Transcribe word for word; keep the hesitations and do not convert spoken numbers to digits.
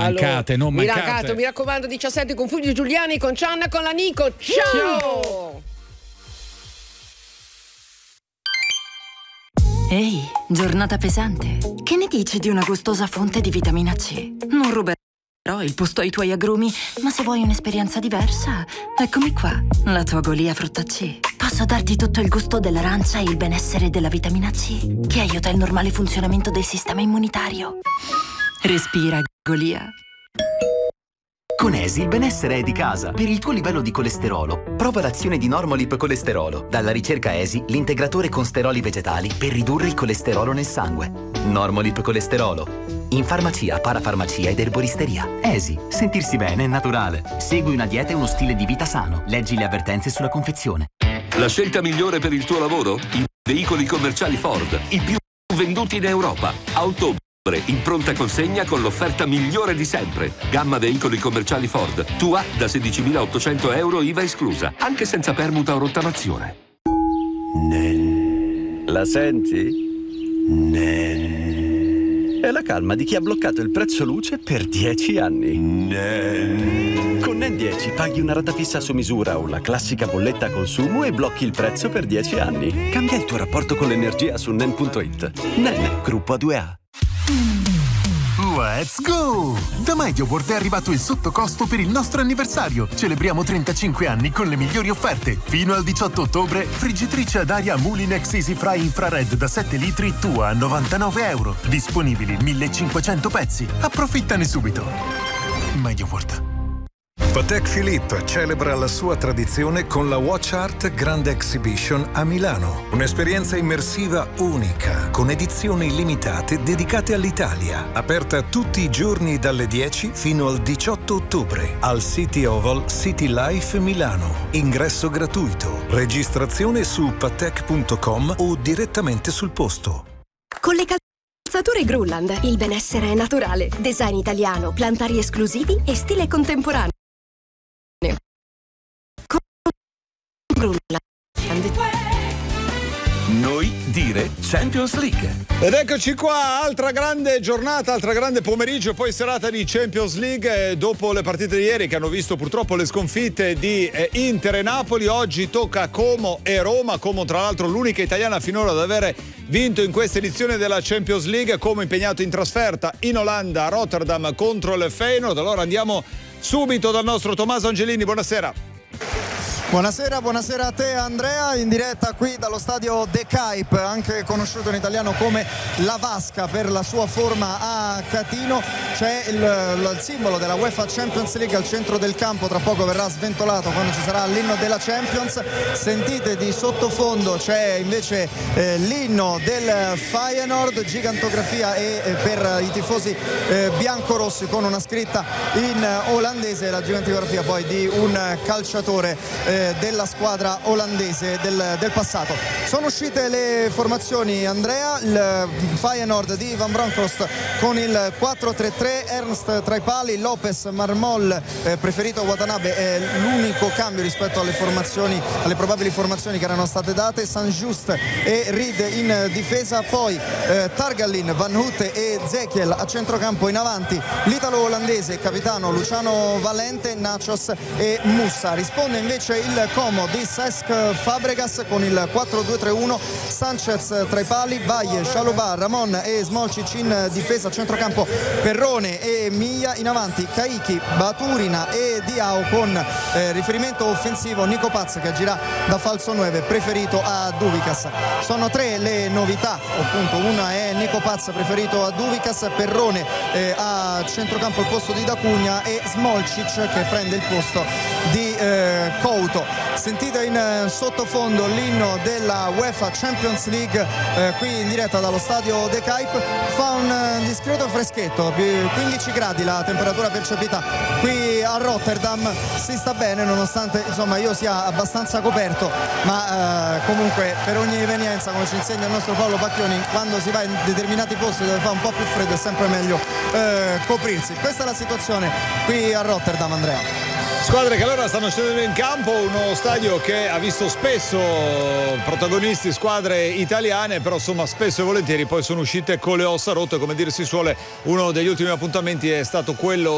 mancate, non mi mancate. Raccatto, mi raccomando, diciassette con Fulvio Giuliani, con Cianna, con la Nico. Ciao! Ciao! Ehi, giornata pesante. Che ne dici di una gustosa fonte di vitamina C? Non ruberò il posto ai tuoi agrumi, ma se vuoi un'esperienza diversa, eccomi qua, la tua Golia frutta C. Posso darti tutto il gusto dell'arancia e il benessere della vitamina C, che aiuta il normale funzionamento del sistema immunitario. Respira, Golia. Con Esi il benessere è di casa. Per il tuo livello di colesterolo, prova l'azione di Normolip Colesterolo. Dalla ricerca Esi, l'integratore con steroli vegetali per ridurre il colesterolo nel sangue. Normolip Colesterolo. In farmacia, parafarmacia ed erboristeria. Esi, sentirsi bene è naturale. Segui una dieta e uno stile di vita sano. Leggi le avvertenze sulla confezione. La scelta migliore per il tuo lavoro? I veicoli commerciali Ford, i più venduti in Europa. A ottobre, in pronta consegna con l'offerta migliore di sempre. Gamma veicoli commerciali Ford. Tua da sedicimilaottocento euro I V A esclusa, anche senza permuta o rottamazione. Nen. La senti? Nen. È la calma di chi ha bloccato il prezzo luce per dieci anni. Nen. Con Nen dieci paghi una rata fissa su misura o la classica bolletta a consumo e blocchi il prezzo per dieci anni. Cambia il tuo rapporto con l'energia su nen punto it. Nen, gruppo A due A. Let's go! Da MediaWorld è arrivato il sottocosto per il nostro anniversario. Celebriamo trentacinque anni con le migliori offerte. Fino al diciotto ottobre, friggitrice ad aria Mulinex EasyFry Infrared da sette litri tua a novantanove euro. Disponibili millecinquecento pezzi. Approfittane subito. MediaWorld. Patek Philippe celebra la sua tradizione con la Watch Art Grand Exhibition a Milano. Un'esperienza immersiva unica, con edizioni limitate dedicate all'Italia. Aperta tutti i giorni dalle dieci fino al diciotto ottobre al City Oval City Life Milano. Ingresso gratuito. Registrazione su patek punto com o direttamente sul posto. Con le calzature Grulland, il benessere è naturale. Design italiano, plantari esclusivi e stile contemporaneo. Noi dire Champions League. Ed eccoci qua, altra grande giornata, altra grande pomeriggio, poi serata di Champions League. Dopo le partite di ieri che hanno visto purtroppo le sconfitte di eh, Inter e Napoli, oggi tocca Como e Roma. Como tra l'altro l'unica italiana finora ad avere vinto in questa edizione della Champions League. Como impegnato in trasferta in Olanda a Rotterdam contro il Feyenoord. Allora andiamo subito dal nostro Tommaso Angelini, buonasera. Buonasera, buonasera a te Andrea, in diretta qui dallo stadio De Kuip, anche conosciuto in italiano come La Vasca per la sua forma a catino. C'è il, il simbolo della UEFA Champions League al centro del campo, tra poco verrà sventolato quando ci sarà l'inno della Champions. Sentite di sottofondo c'è invece eh, l'inno del Feyenoord, gigantografia e eh, per i tifosi eh, biancorossi con una scritta in olandese, la gigantografia poi di un calciatore eh, della squadra olandese del, del passato. Sono uscite le formazioni Andrea, il Feyenoord di Van Bronckhorst con il quattro tre tre, Ernst tra i pali, Lopez, Marmol eh, preferito a Watanabe è l'unico cambio rispetto alle formazioni, alle probabili formazioni che erano state date, Saint-Just e Reed in difesa, poi eh, Targallin, Van Houte e Zekiel a centrocampo, in avanti l'italo olandese capitano Luciano Valente, Nachos e Mussa. Risponde invece il Como di Cesc Fabregas con il quattro due tre uno, Sanchez tra i pali, Valle, Chalobah, Ramon e Smolcic in difesa, a centrocampo Perrone e Miglia, in avanti Caicchi, Baturina e Diao con eh, riferimento offensivo Nico Paz che gira da falso nove preferito a Duvicas. Sono tre le novità, appunto una è Nico Paz preferito a Duvicas, Perrone eh, a centrocampo al posto di Dacugna e Smolcic che prende il posto di eh, Couto. Sentite in eh, sottofondo l'inno della UEFA Champions League eh, qui in diretta dallo stadio De Kuip. Fa un eh, discreto freschetto, quindici gradi la temperatura percepita qui a Rotterdam. Si sta bene nonostante insomma io sia abbastanza coperto, ma eh, comunque per ogni evenienza, come ci insegna il nostro Paolo Pacchioni, quando si va in determinati posti dove fa un po' più freddo è sempre meglio eh, coprirsi. Questa è la situazione qui a Rotterdam, Andrea. Squadre che allora stanno scendendo in campo, uno stadio che ha visto spesso protagonisti squadre italiane, però insomma spesso e volentieri poi sono uscite con le ossa rotte, come dire si suole. Uno degli ultimi appuntamenti è stato quello